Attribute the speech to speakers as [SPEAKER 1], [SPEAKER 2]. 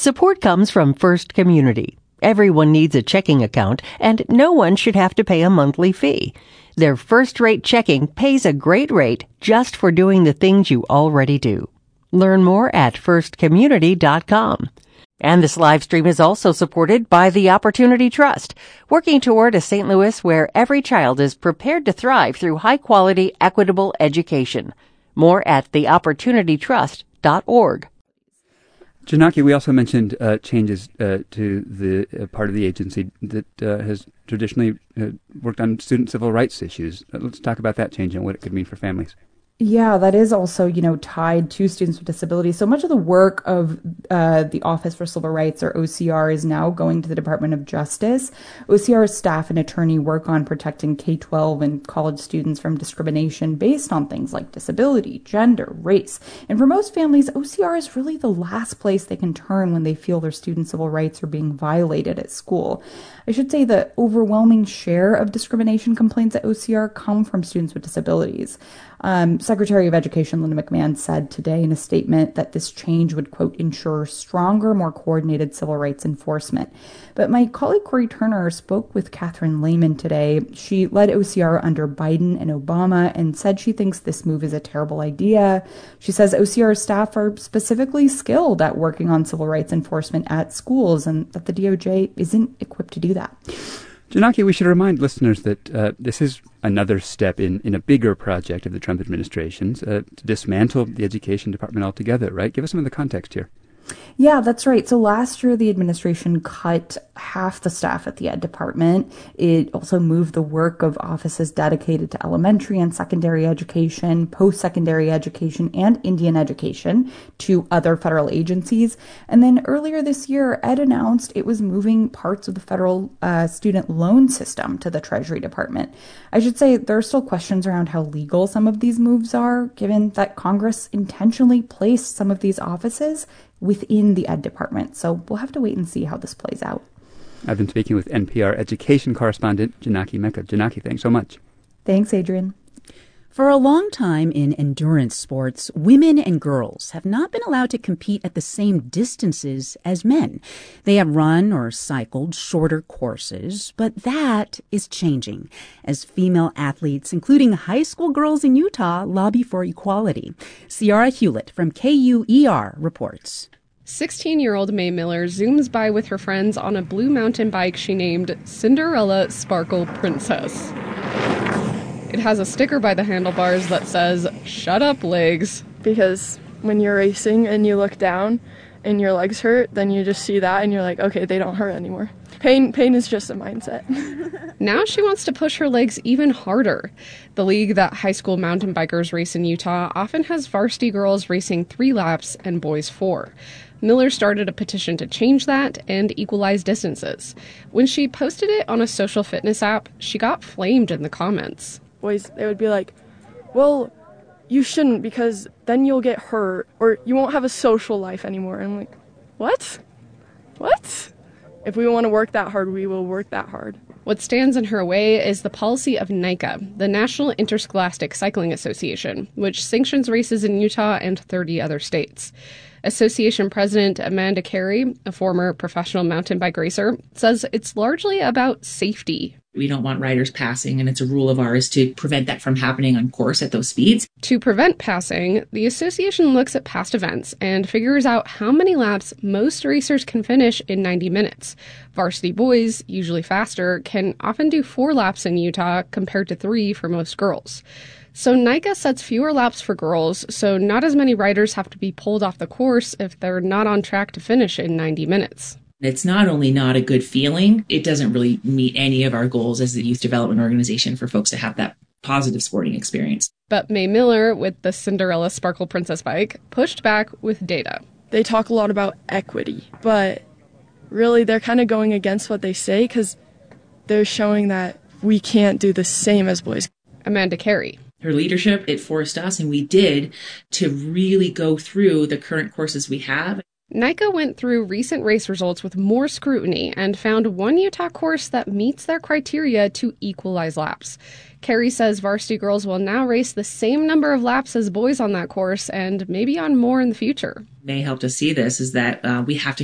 [SPEAKER 1] Support comes from First Community. Everyone needs a checking account, and no one should have to pay a monthly fee. Their first-rate checking pays a great rate just for doing the things you already do. Learn more at firstcommunity.com. And this live stream is also supported by the Opportunity Trust, working toward a St. Louis where every child is prepared to thrive through high-quality, equitable education. More at theopportunitytrust.org.
[SPEAKER 2] Janaki, we also mentioned changes to the part of the agency that has traditionally worked on student civil rights issues. Let's talk about that change and what it could mean for families.
[SPEAKER 3] Yeah, that is also, tied to students with disabilities. So much of the work of the Office for Civil Rights, or OCR, is now going to the Department of Justice. OCR's staff and attorney work on protecting K-12 and college students from discrimination based on things like disability, gender, race. And for most families, OCR is really the last place they can turn when they feel their student civil rights are being violated at school. I should say the overwhelming share of discrimination complaints at OCR come from students with disabilities. Secretary of Education Linda McMahon said today in a statement that this change would, quote, ensure stronger, more coordinated civil rights enforcement. But my colleague Corey Turner spoke with Catherine Lehman today. She led OCR under Biden and Obama and said she thinks this move is a terrible idea. She says OCR staff are specifically skilled at working on civil rights enforcement at schools and that the DOJ isn't equipped to do that.
[SPEAKER 2] Janaki, we should remind listeners that this is another step in a bigger project of the Trump administration's to dismantle the education department altogether, right? Give us some of the context here.
[SPEAKER 3] Yeah, that's right. So last year, the administration cut half the staff at the Ed Department. It also moved the work of offices dedicated to elementary and secondary education, post-secondary education, and Indian education to other federal agencies. And then earlier this year, Ed announced it was moving parts of the federal student loan system to the Treasury Department. I should say there are still questions around how legal some of these moves are, given that Congress intentionally placed some of these offices within the Ed Department. So we'll have to wait and see how this plays out.
[SPEAKER 2] I've been speaking with NPR education correspondent Janaki Mecca. Janaki, thanks so much.
[SPEAKER 3] Thanks, Adrian.
[SPEAKER 4] For a long time in endurance sports, women and girls have not been allowed to compete at the same distances as men. They have run or cycled shorter courses, but that is changing as female athletes, including high school girls in Utah, lobby for equality. Ciara Hewlett from KUER reports.
[SPEAKER 5] 16-year-old May Miller zooms by with her friends on a blue mountain bike she named Cinderella Sparkle Princess. It has a sticker by the handlebars that says, "Shut up, legs."
[SPEAKER 6] Because when you're racing and you look down and your legs hurt, then you just see that and you're like, okay, they don't hurt anymore. Pain is just a mindset.
[SPEAKER 5] Now she wants to push her legs even harder. The league that high school mountain bikers race in Utah often has varsity girls racing 3 laps and boys 4. Miller started a petition to change that and equalize distances. When she posted it on a social fitness app, she got flamed in the comments.
[SPEAKER 6] Boys, they would be like, well, you shouldn't because then you'll get hurt or you won't have a social life anymore. And I'm like, what? If we want to work that hard, we will work that hard.
[SPEAKER 5] What stands in her way is the policy of NICA, the National Interscholastic Cycling Association, which sanctions races in Utah and 30 other states. Association President Amanda Carey, a former professional mountain bike racer, says it's largely about safety.
[SPEAKER 7] We don't want riders passing, and it's a rule of ours to prevent that from happening on course at those speeds.
[SPEAKER 5] To prevent passing, the association looks at past events and figures out how many laps most racers can finish in 90 minutes. Varsity boys, usually faster, can often do 4 laps in Utah compared to 3 for most girls. So NICA sets fewer laps for girls, so not as many riders have to be pulled off the course if they're not on track to finish in 90 minutes.
[SPEAKER 7] It's not only not a good feeling, it doesn't really meet any of our goals as a youth development organization for folks to have that positive sporting experience.
[SPEAKER 5] But May Miller, with the Cinderella Sparkle Princess bike, pushed back with data.
[SPEAKER 6] They talk a lot about equity, but really they're kind of going against what they say because they're showing that we can't do the same as boys.
[SPEAKER 5] Amanda Carey.
[SPEAKER 7] Her leadership, it forced us, and we did, to really go through the current courses we have.
[SPEAKER 5] NICA went through recent race results with more scrutiny and found one Utah course that meets their criteria to equalize laps. Carey says varsity girls will now race the same number of laps as boys on that course and maybe on more in the future.
[SPEAKER 7] May helped us see this is that we have to